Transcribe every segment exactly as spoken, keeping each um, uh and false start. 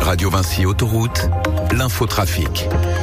Radio Vinci Autoroute, l'infotrafic.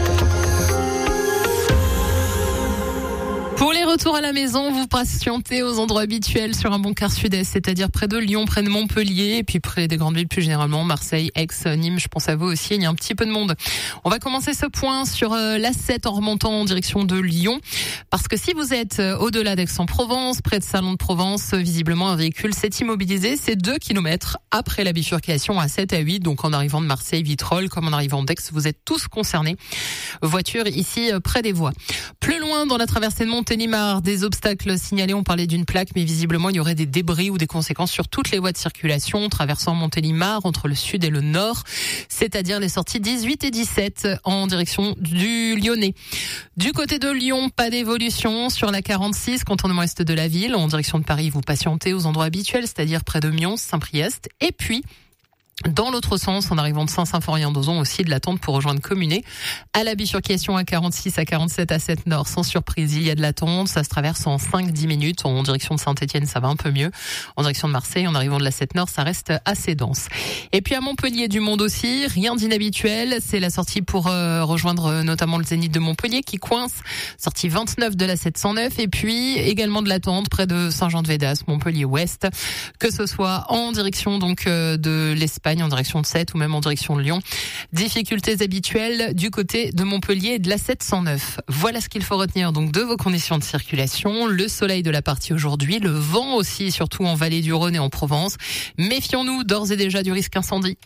Pour les retours à la maison, vous patientez aux endroits habituels sur un bon quart sud-est, c'est-à-dire près de Lyon, près de Montpellier, et puis près des grandes villes plus généralement, Marseille, Aix, Nîmes, je pense à vous aussi, il y a un petit peu de monde. On va commencer ce point sur l'A sept en remontant en direction de Lyon, parce que si vous êtes au-delà d'Aix-en-Provence, près de Salon de Provence, visiblement un véhicule s'est immobilisé, c'est deux kilomètres après la bifurcation à sept à huit, donc en arrivant de Marseille, Vitrolles, comme en arrivant d'Aix, vous êtes tous concernés. Voiture ici près des voies. Plus loin, dans la traversée de Montélimar, des obstacles signalés, on parlait d'une plaque, mais visiblement il y aurait des débris ou des conséquences sur toutes les voies de circulation traversant Montélimar entre le sud et le nord, c'est-à-dire les sorties dix-huit et dix-sept en direction du Lyonnais. Du côté de Lyon, pas d'évolution sur la quarante-six, contournement est de la ville, en direction de Paris, vous patientez aux endroits habituels, c'est-à-dire près de Mions, Saint-Priest, et puis dans l'autre sens, en arrivant de Saint-Symphorien-d'Ozon, aussi de l'attente pour rejoindre Communé. À la bifurcation à quarante-six, à quarante-sept, à sept nord, sans surprise, il y a de l'attente. Ça se traverse en cinq à dix minutes. En direction de Saint-Étienne, ça va un peu mieux. En direction de Marseille, en arrivant de la sept nord, ça reste assez dense. Et puis à Montpellier, du monde aussi. Rien d'inhabituel. C'est la sortie pour euh, rejoindre notamment le Zénith de Montpellier qui coince. Sortie vingt-neuf de la sept cent neuf. Et puis également de l'attente près de Saint-Jean-de-Védas, Montpellier-Ouest. Que ce soit en direction donc euh, de l'Espagne, en direction de Sète ou même en direction de Lyon. Difficultés habituelles du côté de Montpellier et de la sept cent neuf. Voilà ce qu'il faut retenir donc de vos conditions de circulation. Le soleil de la partie aujourd'hui, le vent aussi, surtout en vallée du Rhône et en Provence. Méfions-nous d'ores et déjà du risque incendie.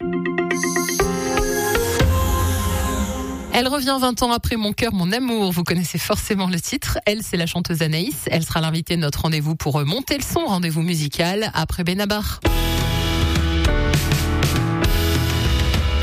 Elle revient vingt ans après Mon cœur, mon amour. Vous connaissez forcément le titre. Elle, c'est la chanteuse Anaïs. Elle sera l'invitée de notre rendez-vous pour monter le son, rendez-vous musical après Benabar.